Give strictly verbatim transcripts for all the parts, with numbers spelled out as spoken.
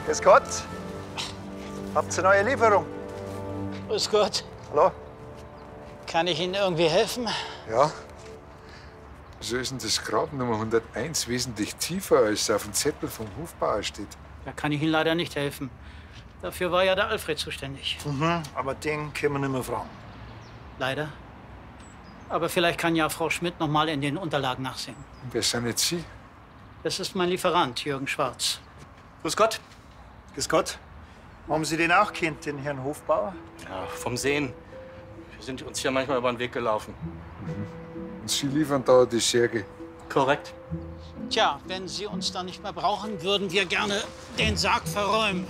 Grüß Gott. Habt ihr neue Lieferung? Grüß Gott. Hallo? Kann ich Ihnen irgendwie helfen? Ja. Wieso ist denn das Grab Nummer hunderteins wesentlich tiefer, als auf dem Zettel vom Hofbauer steht? Da kann ich Ihnen leider nicht helfen. Dafür war ja der Alfred zuständig. Mhm, aber den können wir nicht mehr fragen. Leider. Aber vielleicht kann ja Frau Schmidt noch mal in den Unterlagen nachsehen. Und wer sind jetzt Sie? Das ist mein Lieferant, Jürgen Schwarz. Grüß Gott. Grüß Gott. Haben Sie den auch kennt, den Herrn Hofbauer? Ja, vom Sehen. Wir sind uns hier manchmal über den Weg gelaufen. Mhm. Und Sie liefern da die Särge? Korrekt. Tja, wenn Sie uns dann nicht mehr brauchen, würden wir gerne den Sarg verräumen.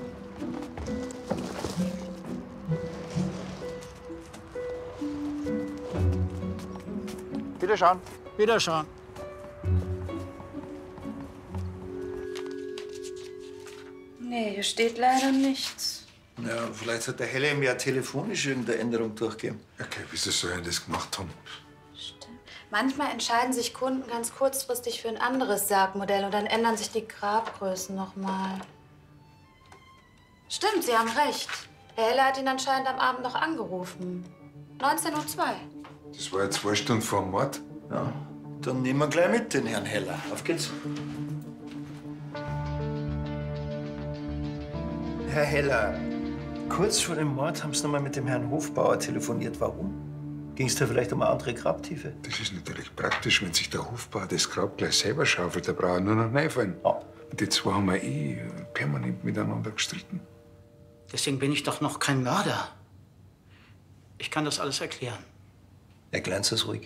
Wiederschauen. Wiederschauen. Nee, hier steht leider nichts. Ja, vielleicht hat der Helle ihm ja telefonisch irgendeine Änderung durchgegeben. Okay, wieso soll er das gemacht haben? Stimmt. Manchmal entscheiden sich Kunden ganz kurzfristig für ein anderes Sargmodell und dann ändern sich die Grabgrößen noch mal. Stimmt, Sie haben recht. Herr Helle hat ihn anscheinend am Abend noch angerufen. neunzehn Uhr zwei. Das war ja zwei Stunden vor dem Mord. Ja, dann nehmen wir gleich mit den Herrn Heller. Auf geht's. Herr Heller, kurz vor dem Mord haben Sie noch mal mit dem Herrn Hofbauer telefoniert. Warum? Ging es da vielleicht um eine andere Grabtiefe? Das ist natürlich praktisch, wenn sich der Hofbauer das Grab gleich selber schaufelt. Der braucht nur noch reinfallen. Ja. Und die zwei haben ja eh permanent miteinander gestritten. Deswegen bin ich doch noch kein Mörder. Ich kann das alles erklären. Erklären Sie es ruhig.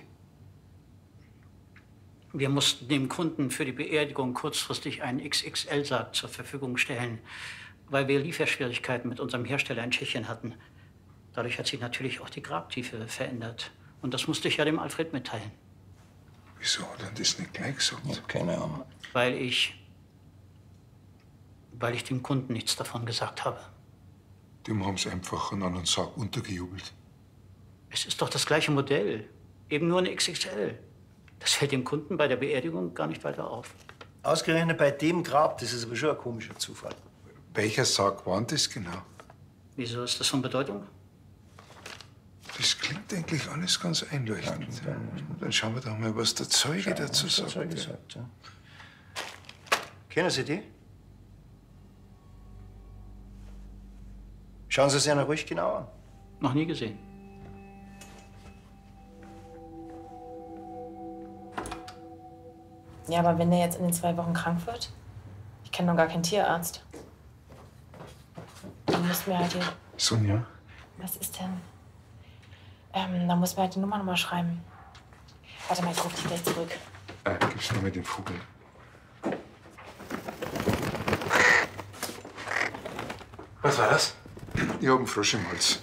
Wir mussten dem Kunden für die Beerdigung kurzfristig einen X X L-Sarg zur Verfügung stellen, weil wir Lieferschwierigkeiten mit unserem Hersteller in Tschechien hatten. Dadurch hat sich natürlich auch die Grabtiefe verändert. Und das musste ich ja dem Alfred mitteilen. Wieso hat er das nicht gleich gesagt? Ja, keine Ahnung. Weil ich... weil ich dem Kunden nichts davon gesagt habe. Dem haben sie einfach einen anderen Sarg untergejubelt. Es ist doch das gleiche Modell. Eben nur eine X X L. Das fällt dem Kunden bei der Beerdigung gar nicht weiter auf. Ausgerechnet bei dem Grab, das ist aber schon ein komischer Zufall. Welcher Sarg war denn das genau? Wieso ist das von Bedeutung? Das klingt eigentlich alles ganz einleuchtend. Ja, dann schauen wir doch mal, was der Zeuge Schauen, dazu was der sagt. Zeuge sagt, ja. Kennen Sie die? Schauen Sie es einer ruhig genau an. Noch nie gesehen. Ja, aber wenn der jetzt in den zwei Wochen krank wird? Ich kenne noch gar keinen Tierarzt. Dann müssten wir halt die... Sonja? Was ist denn? Ähm, dann muss man halt die Nummer noch mal schreiben. Warte mal, ich rufe dich gleich zurück. Äh, gib's noch mal den Vogel. Was war das? Ich hab einen Frosch im Hals.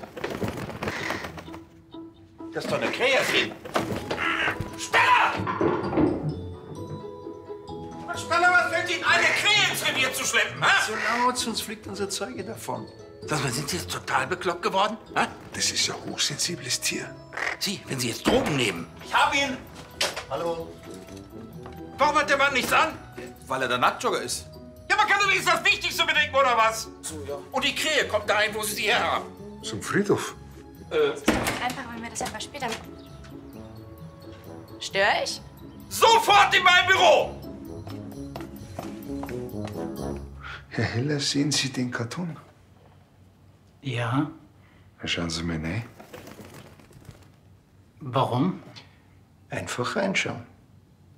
Das ist doch eine Krähe, Sie. Speller! Speller, was fällt Ihnen ein, eine Krähe ins Revier zu schleppen, hä? So laut, sonst fliegt unser Zeuge davon. Sag mal, sind Sie jetzt total bekloppt geworden? Hä? Das ist ein hochsensibles Tier. Sie, wenn Sie jetzt Drogen nehmen. Ich hab ihn! Hallo? Warum hat der Mann nichts an? Weil er der Nacktjogger ist. Ja, man kann doch wenigstens das Wichtigste bedenken, oder was? So, ja. Und die Krähe kommt dahin, wo Sie sie her haben. Zum Friedhof. Äh, Einfach, wenn wir das einfach später... Störe ich? sofort in mein Büro! Herr Heller, sehen Sie den Karton? Ja. Schauen Sie mal rein. Warum? Einfach reinschauen.